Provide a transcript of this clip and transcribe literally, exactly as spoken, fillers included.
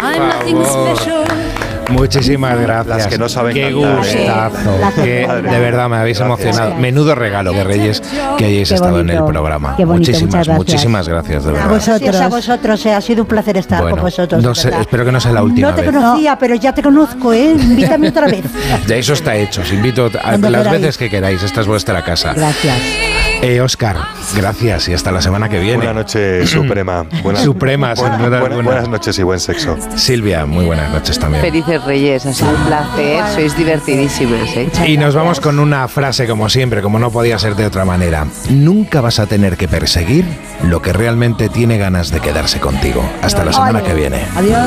favor. Muchísimas gracias. Las que no saben Qué cantar, gustazo. ¿eh? Que, de verdad me habéis Gracias. emocionado. Menudo regalo de Reyes que hayáis Qué estado en bonito, el programa. qué bonito, Muchísimas, muchas gracias. muchísimas gracias, de A verdad. vosotros. Gracias a vosotros, eh, ha sido un placer estar Bueno, con vosotros. no de sé, verdad. espero que no sea la última No te vez. conocía, pero ya te conozco, ¿eh? Invítame otra vez. Ya eso está hecho. Os invito a Cuando las queráis. veces que queráis. Esta es vuestra casa. Gracias. Eh, Óscar, gracias y hasta la semana que viene. Buenas noches, Suprema. Buenas, Suprema, buenas, buenas- buenas- buenas- buenas noches y buen sexo. Silvia, muy buenas noches también. Felices Reyes, ha sido un placer, sois divertidísimos, ¿eh? Y nos vamos con una frase como siempre, como no podía ser de otra manera. Nunca vas a tener que perseguir lo que realmente tiene ganas de quedarse contigo. Hasta la semana que viene. Adiós.